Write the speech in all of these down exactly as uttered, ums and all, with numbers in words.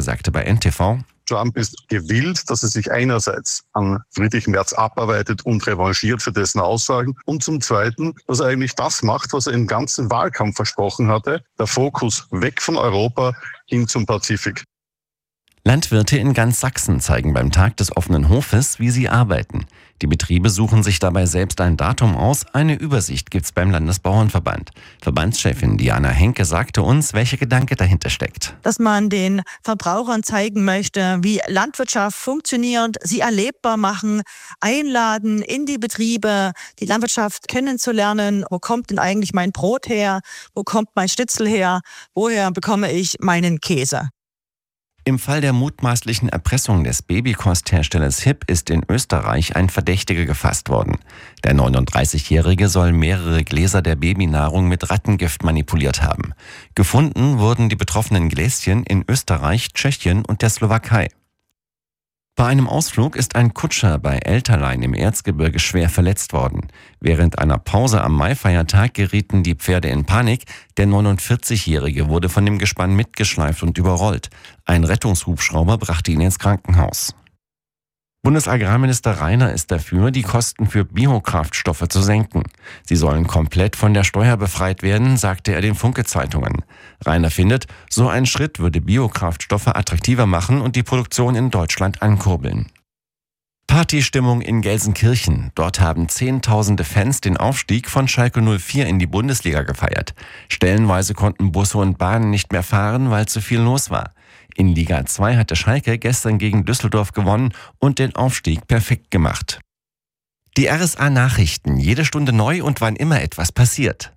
sagte bei N T V: Trump ist gewillt, dass er sich einerseits an Friedrich Merz abarbeitet und revanchiert für dessen Aussagen und zum Zweiten, dass er eigentlich das macht, was er im ganzen Wahlkampf versprochen hatte, der Fokus weg von Europa hin zum Pazifik. Landwirte in ganz Sachsen zeigen beim Tag des offenen Hofes, wie sie arbeiten. Die Betriebe suchen sich dabei selbst ein Datum aus. Eine Übersicht gibt's beim Landesbauernverband. Verbandschefin Diana Henke sagte uns, welcher Gedanke dahinter steckt. Dass man den Verbrauchern zeigen möchte, wie Landwirtschaft funktioniert, sie erlebbar machen, einladen in die Betriebe, die Landwirtschaft kennenzulernen. Wo kommt denn eigentlich mein Brot her? Wo kommt mein Schnitzel her? Woher bekomme ich meinen Käse? Im Fall der mutmaßlichen Erpressung des Babykostherstellers Hipp ist in Österreich ein Verdächtiger gefasst worden. Der neununddreißigjährige soll mehrere Gläser der Babynahrung mit Rattengift manipuliert haben. Gefunden wurden die betroffenen Gläschen in Österreich, Tschechien und der Slowakei. Bei einem Ausflug ist ein Kutscher bei Elterlein im Erzgebirge schwer verletzt worden. Während einer Pause am Maifeiertag gerieten die Pferde in Panik. Der neunundvierzigjährige wurde von dem Gespann mitgeschleift und überrollt. Ein Rettungshubschrauber brachte ihn ins Krankenhaus. Bundesagrarminister Rainer ist dafür, die Kosten für Biokraftstoffe zu senken. Sie sollen komplett von der Steuer befreit werden, sagte er den Funke-Zeitungen. Rainer findet, so ein Schritt würde Biokraftstoffe attraktiver machen und die Produktion in Deutschland ankurbeln. Partystimmung in Gelsenkirchen. Dort haben Zehntausende Fans den Aufstieg von Schalke null vier in die Bundesliga gefeiert. Stellenweise konnten Busse und Bahnen nicht mehr fahren, weil zu viel los war. In Liga zwei hatte Schalke gestern gegen Düsseldorf gewonnen und den Aufstieg perfekt gemacht. Die R S A-Nachrichten, jede Stunde neu und wann immer etwas passiert.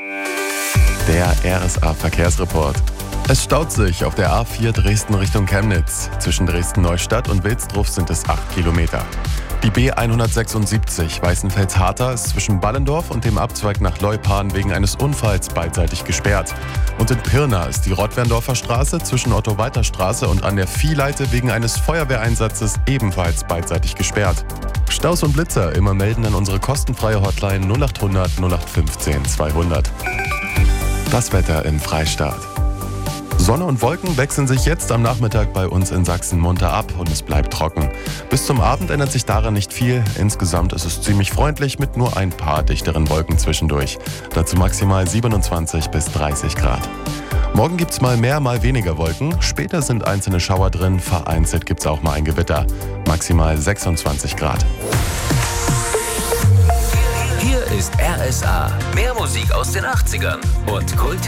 Der R S A-Verkehrsreport. Es staut sich auf der A vier Dresden Richtung Chemnitz. Zwischen Dresden-Neustadt und Wilsdruff sind es acht Kilometer. Die B hundertsechsundsiebzig Weißenfels-Harter ist zwischen Ballendorf und dem Abzweig nach Leupan wegen eines Unfalls beidseitig gesperrt. Und in Pirna ist die Rottwerndorfer Straße zwischen Otto-Walter-Straße und an der Viehleite wegen eines Feuerwehreinsatzes ebenfalls beidseitig gesperrt. Staus und Blitzer immer melden an unsere kostenfreie Hotline null acht hundert null acht fünfzehn zweihundert. Das Wetter im Freistaat. Sonne und Wolken wechseln sich jetzt am Nachmittag bei uns in Sachsen munter ab und es bleibt trocken. Bis zum Abend ändert sich daran nicht viel. Insgesamt ist es ziemlich freundlich mit nur ein paar dichteren Wolken zwischendurch. Dazu maximal siebenundzwanzig bis dreißig Grad. Morgen gibt's mal mehr, mal weniger Wolken. Später sind einzelne Schauer drin. Vereinzelt gibt's auch mal ein Gewitter. Maximal sechsundzwanzig Grad. Hier ist R S A. Mehr Musik aus den achtzigern und Kult